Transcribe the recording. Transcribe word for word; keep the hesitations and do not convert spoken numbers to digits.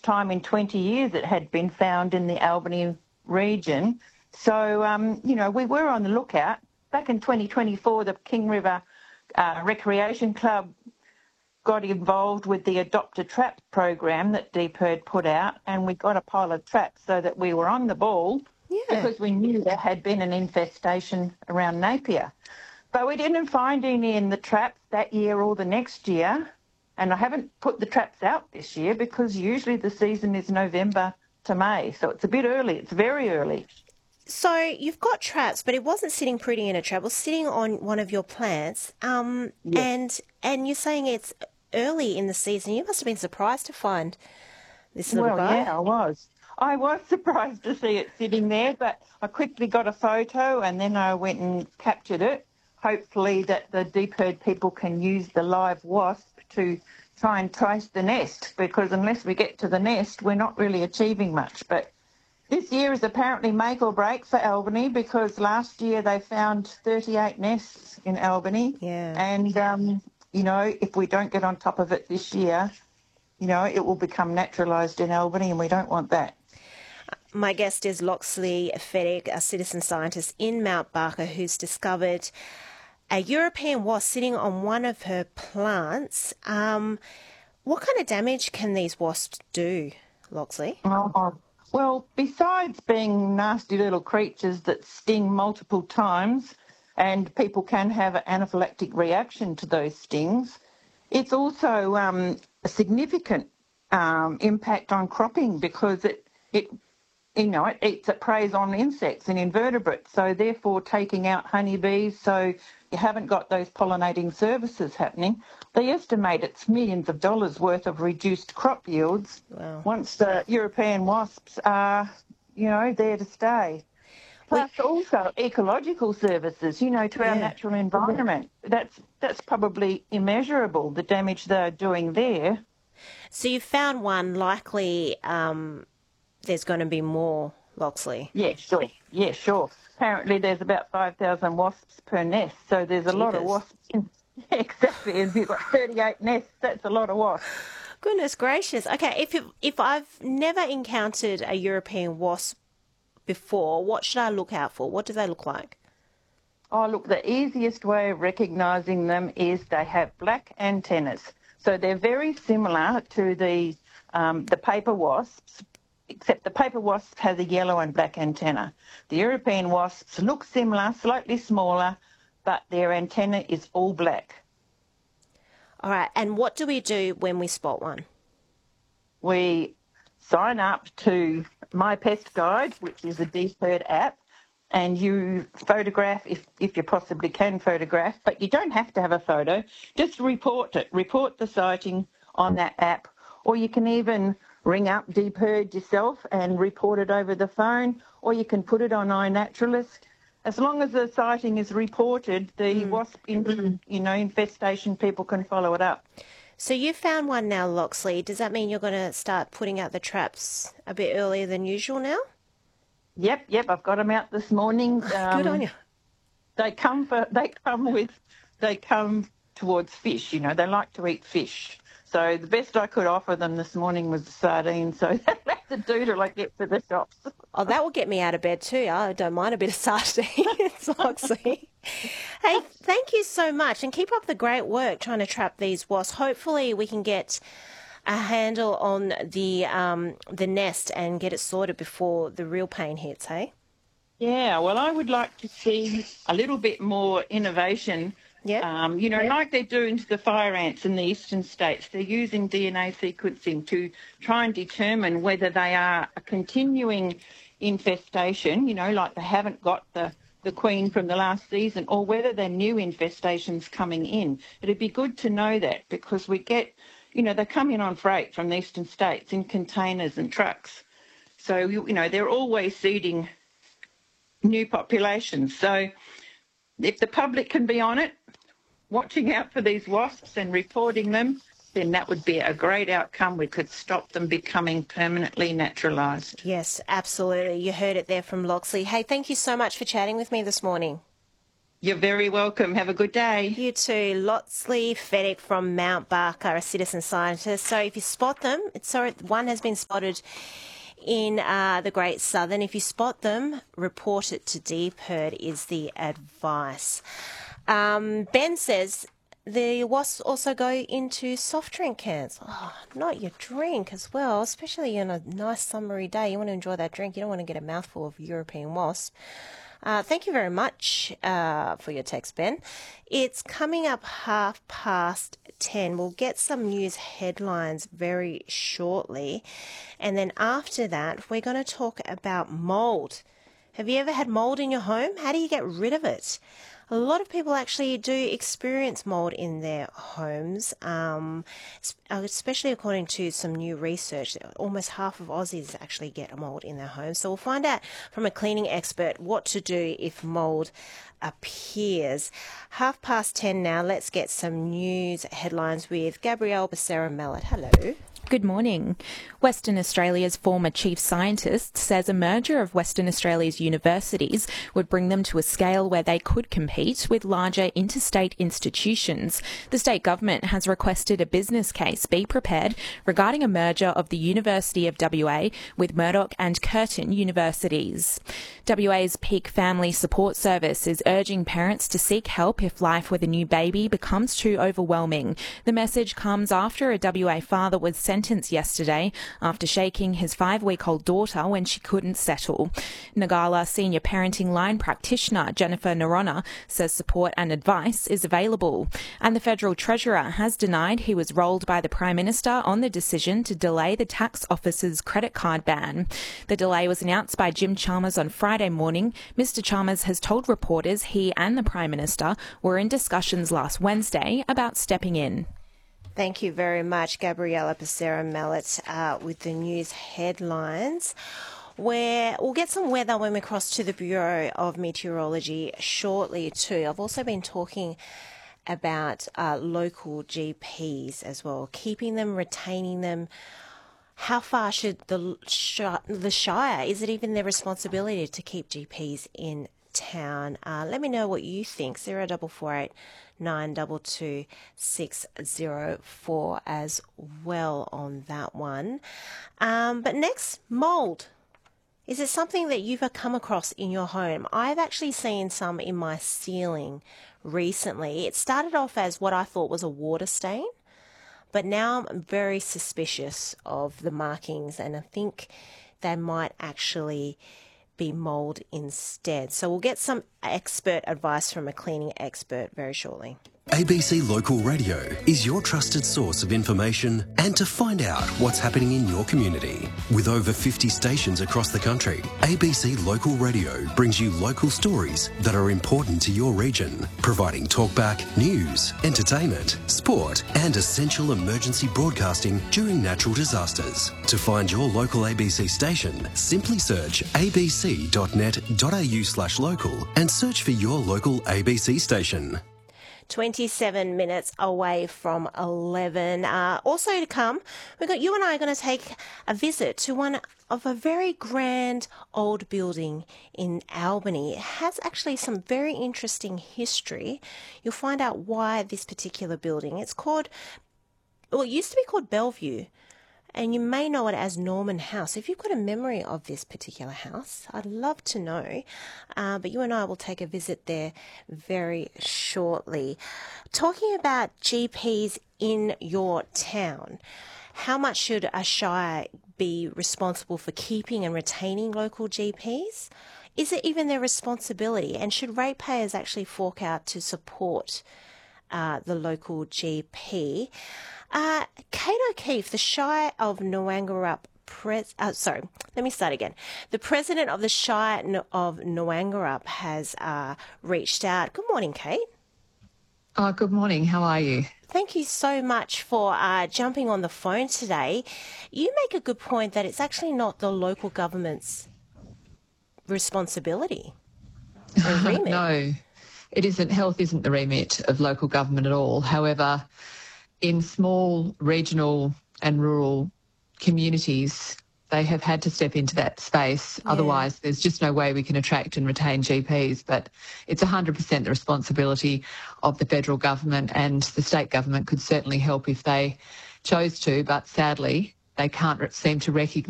first time in twenty years it had been found in the Albany region. So, um, you know, we were on the lookout. Back in twenty twenty-four, the King River uh, Recreation Club got involved with the Adopt a Trap program that Deep Herd put out, and we got a pile of traps so that we were on the ball Yeah. because we knew there had been an infestation around Napier. But we didn't find any in the traps that year or the next year, and I haven't put the traps out this year because usually the season is November to May, so it's a bit early. It's very early. So you've got traps, but it wasn't sitting pretty in a trap. It was sitting on one of your plants, um, Yes. and and you're saying it's early in the season. You must have been surprised to find this little Well, guy. yeah, I was. I was surprised to see it sitting there, but I quickly got a photo and then I went and captured it. Hopefully that the Deep Herd people can use the live wasp to try and trace the nest, because unless we get to the nest, we're not really achieving much. But this year is apparently make or break for Albany, because last year they found thirty-eight nests in Albany. Yeah. And, um, you know, if we don't get on top of it this year, you know, it will become naturalised in Albany, and we don't want that. My guest is Loxley Fedek, a citizen scientist in Mount Barker who's discovered a European wasp sitting on one of her plants. Um, what kind of damage can these wasps do, Loxley? Oh, well, besides being nasty little creatures that sting multiple times, and people can have an anaphylactic reaction to those stings, it's also um, a significant um, impact on cropping, because it, it, you know, it eats, it preys on insects and invertebrates, so therefore taking out honeybees, so you haven't got those pollinating services happening. They estimate it's millions of dollars worth of reduced crop yields. Wow. Once the European wasps are, you know, there to stay. Plus also ecological services, you know, to our Yeah. natural environment. That's that's probably immeasurable, the damage they're doing there. So you found one, likely um, there's going to be more, Loxley. Yeah, sure. Yeah, sure. Apparently there's about five thousand wasps per nest, so there's a lot of Jeepers. wasps. In, yeah, exactly. If you've got thirty-eight nests, that's a lot of wasps. Goodness gracious. Okay, if it, if I've never encountered a European wasp before, what should I look out for? What do they look like? Oh, look, the easiest way of recognising them is they have black antennas. So they're very similar to the um, the paper wasps, except the paper wasp has a yellow and black antenna. The European wasps look similar, slightly smaller, but their antenna is all black. All right, and what do we do when we spot one? We sign up to My Pest Guide, which is a Deep Herd app, and you photograph, if, if you possibly can photograph, but you don't have to have a photo. Just report it. Report the sighting on that app, or you can even ring up Deep Herd yourself and report it over the phone, or you can put it on iNaturalist. As long as the sighting is reported, the mm. wasp, in, you know, infestation people can follow it up. So you found one now, Loxley. Does that mean you're going to start putting out the traps a bit earlier than usual now? Yep, yep. I've got them out this morning. Um, Good on you. They come for, they come with, they come towards fish. You know, they like to eat fish. So the best I could offer them this morning was a sardine. So that's the do till I get to the shops. Oh, that will get me out of bed too. I don't mind a bit of sardines, Loxley. Hey, thank you so much, and keep up the great work trying to trap these wasps. Hopefully we can get a handle on the um, the nest and get it sorted before the real pain hits, hey? Yeah, well, I would like to see a little bit more innovation. Yeah. Um, you know, like they're doing to the fire ants in the eastern states. They're using D N A sequencing to try and determine whether they are a continuing infestation, you know, like they haven't got the, the queen from the last season, or whether they're new infestations coming in. It'd be good to know that, because we get, you know, they come in on freight from the eastern states in containers and trucks. So, you, you know, they're always seeding new populations. So if the public can be on it, watching out for these wasps and reporting them, then that would be a great outcome. We could stop them becoming permanently naturalised. Yes, absolutely. You heard it there from Loxley. Hey, thank you so much for chatting with me this morning. You're very welcome. Have a good day. You too. Lotsley Fedek from Mount Barker, a citizen scientist. So if you spot them, it's sorry, one has been spotted in uh, the Great Southern. If you spot them, report it to D P E R D is the advice. Um, Ben says the wasps also go into soft drink cans. Oh, not your drink as well, especially on a nice summery day. You want to enjoy that drink. You don't want to get a mouthful of European wasp. Uh, thank you very much uh, for your text, Ben. It's coming up half past ten. We'll get some news headlines very shortly. And then after that, we're going to talk about mould. Have you ever had mould in your home? How do you get rid of it? A lot of people actually do experience mould in their homes, um, especially according to some new research. Almost half of Aussies actually get mould in their homes. So we'll find out from a cleaning expert what to do if mould appears. Half past ten now. Let's get some news headlines with Gabrielle Becerra-Mallet. Hello. Good morning. Western Australia's former chief scientist says a merger of Western Australia's universities would bring them to a scale where they could compete with larger interstate institutions. The state government has requested a business case be prepared regarding a merger of the University of W A with Murdoch and Curtin universities. W A's Peak Family Support Service is urging parents to seek help if life with a new baby becomes too overwhelming. The message comes after a W A father was sentenced yesterday after shaking his five-week-old daughter when she couldn't settle. Nagala Senior Parenting Line practitioner Jennifer Narona says support and advice is available. And the Federal Treasurer has denied he was rolled by the Prime Minister on the decision to delay the tax office's credit card ban. The delay was announced by Jim Chalmers on Friday morning. Mister Chalmers has told reporters he and the Prime Minister were in discussions last Wednesday about stepping in. Thank you very much, Gabriella Becerra-Mallet, uh, with the news headlines, where we'll get some weather when we cross to the Bureau of Meteorology shortly too. I've also been talking about uh, local G Ps as well, keeping them, retaining them. How far should the, the Shire, is it even their responsibility to keep G Ps in town? Uh, let me know what you think. zero double four eight nine two two six zero four as well on that one. Um, but next, mould. Is it something that you've come across in your home? I've actually seen some in my ceiling recently. It started off as what I thought was a water stain, but now I'm very suspicious of the markings, and I think they might actually be mould instead. So we'll get some expert advice from a cleaning expert very shortly. A B C Local Radio is your trusted source of information and to find out what's happening in your community. With over fifty stations across the country, A B C Local Radio brings you local stories that are important to your region, providing talkback, news, entertainment, sport and essential emergency broadcasting during natural disasters. To find your local A B C station, simply search abc.net.au slash local and search for your local A B C station. twenty-seven minutes away from eleven. Uh, also to come, we've got you and I are going to take a visit to one of a very grand old building in Albany. It has actually some very interesting history. You'll find out why this particular building. It's called, well, it used to be called Bellevue, and you may know it as Norman House. If you've got a memory of this particular house, I'd love to know. Uh, but you and I will take a visit there very shortly. Talking about G Ps in your town, how much should a shire be responsible for keeping and retaining local G Ps? Is it even their responsibility? And should ratepayers actually fork out to support uh, the local G P? Uh, Kate O'Keefe, the Shire of Noangarup, pres- uh, sorry, let me start again. The president of the Shire of Noangarup has uh, reached out. Good morning, Kate. Oh, good morning. How are you? Thank you so much for uh, jumping on the phone today. You make a good point that it's actually not the local government's responsibility or remit. No, it isn't. Health isn't the remit of local government at all. However, in small regional and rural communities, They have had to step into that space. Yeah. Otherwise, there's just no way we can attract and retain G Ps. But it's one hundred percent the responsibility of the federal government, and the state government could certainly help if they chose to. But sadly, they can't seem to recognise